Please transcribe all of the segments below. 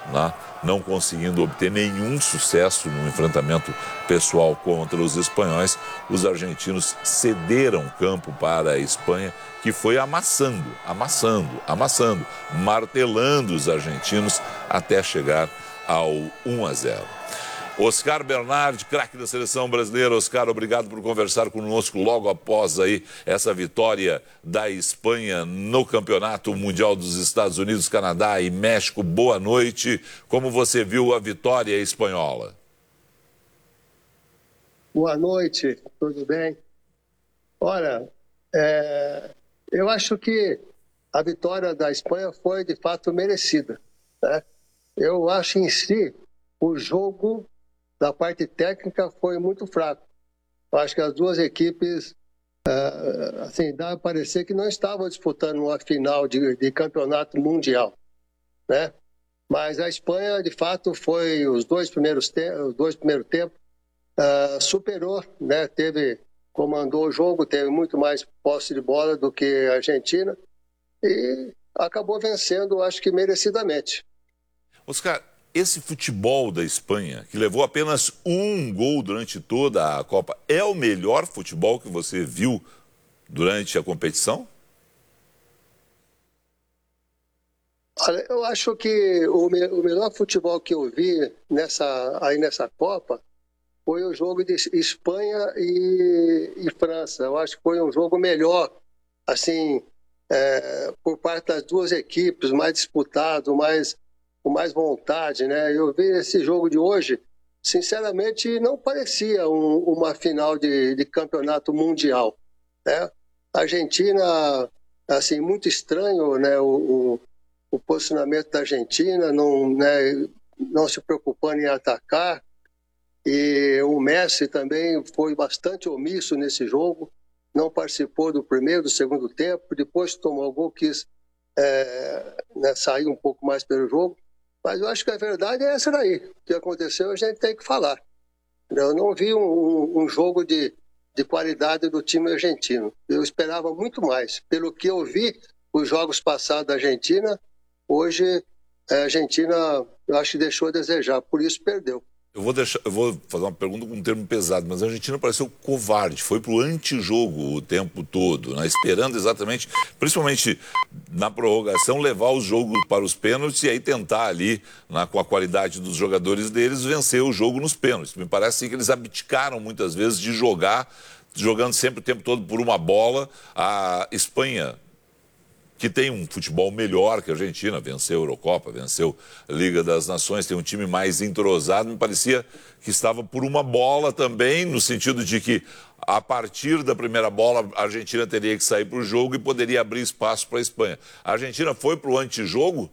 né, não conseguindo obter nenhum sucesso no enfrentamento pessoal contra os espanhóis, os argentinos cederam campo para a Espanha, que foi amassando, martelando os argentinos até chegar ao 1-0. Oscar Bernardi, craque da seleção brasileira. Oscar, obrigado por conversar conosco logo após aí essa vitória da Espanha no Campeonato Mundial dos Estados Unidos, Canadá e México. Boa noite. Como você viu a vitória espanhola? Boa noite, tudo bem? Olha, eu acho que a vitória da Espanha foi de fato merecida, né? Eu acho em si o jogo da parte técnica foi muito fraco. Eu acho que as duas equipes, assim, dá a parecer que não estavam disputando uma final de campeonato mundial, né? Mas a Espanha, de fato, foi os dois primeiros tempos, superou, né? Comandou o jogo, teve muito mais posse de bola do que a Argentina e acabou vencendo, acho que merecidamente. Oscar, esse futebol da Espanha, que levou apenas um gol durante toda a Copa, é o melhor futebol que você viu durante a competição? Olha, eu acho que o melhor futebol que eu vi nessa Copa foi o jogo de Espanha e França. Eu acho que foi um jogo melhor, assim, por parte das duas equipes, mais disputado, com mais vontade, né? Eu vi esse jogo de hoje, sinceramente, não parecia uma final de campeonato mundial, né? A Argentina, assim, muito estranho, né? O posicionamento da Argentina, não se preocupando em atacar, e o Messi também foi bastante omisso nesse jogo, não participou do primeiro, do segundo tempo, depois tomou o gol, quis sair um pouco mais pelo jogo. Mas eu acho que a verdade é essa daí. O que aconteceu a gente tem que falar. Eu não vi um jogo de qualidade do time argentino. Eu esperava muito mais. Pelo que eu vi, os jogos passados da Argentina, hoje a Argentina, eu acho que deixou a desejar, por isso perdeu. Eu vou fazer uma pergunta com um termo pesado, mas a Argentina pareceu covarde, foi para o antijogo o tempo todo, né? Esperando exatamente, principalmente na prorrogação, levar o jogo para os pênaltis e aí tentar ali, com a qualidade dos jogadores deles, vencer o jogo nos pênaltis. Me parece assim, que eles abdicaram muitas vezes de jogar, jogando sempre o tempo todo por uma bola. A Espanha, que tem um futebol melhor que a Argentina, venceu a Eurocopa, venceu a Liga das Nações, tem um time mais entrosado, me parecia que estava por uma bola também, no sentido de que a partir da primeira bola a Argentina teria que sair para o jogo e poderia abrir espaço para a Espanha. A Argentina foi para o antijogo?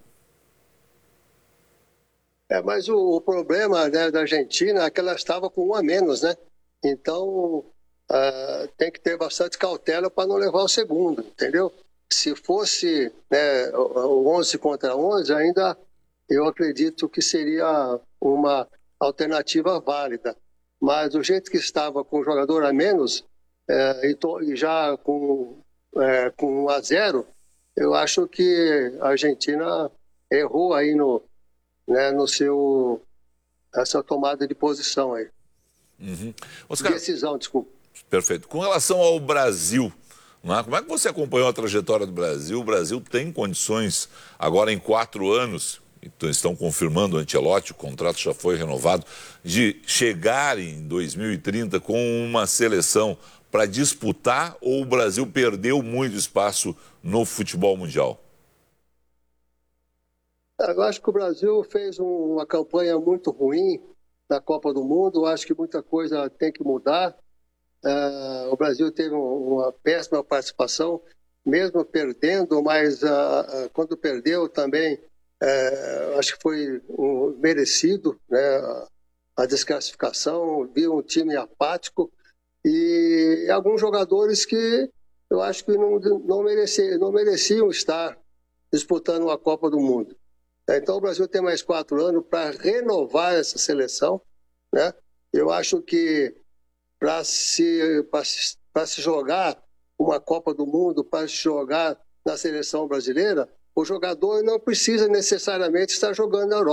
Mas o problema, né, da Argentina é que ela estava com um a menos, né? Então tem que ter bastante cautela para não levar o segundo, entendeu? Se fosse, né, 11 contra 11, ainda eu acredito que seria uma alternativa válida. Mas do jeito que estava com o jogador a menos, e já com 1-0, eu acho que a Argentina errou aí essa tomada de posição aí. Oscar, decisão, desculpa. Perfeito. Com relação ao Brasil, como é que você acompanhou a trajetória do Brasil? O Brasil tem condições, agora em 4 anos, então estão confirmando o Ancelotti, o contrato já foi renovado, de chegar em 2030 com uma seleção para disputar, ou o Brasil perdeu muito espaço no futebol mundial? Eu acho que o Brasil fez uma campanha muito ruim na Copa do Mundo. Eu acho que muita coisa tem que mudar. O Brasil teve uma péssima participação, mesmo perdendo, mas quando perdeu também, acho que foi merecido, né, a desclassificação. Vi um time apático e alguns jogadores que eu acho que não mereciam estar disputando uma Copa do Mundo. Então o Brasil tem mais 4 anos para renovar essa seleção, né? Eu acho que para se jogar uma Copa do Mundo, para se jogar na seleção brasileira, o jogador não precisa necessariamente estar jogando na Europa.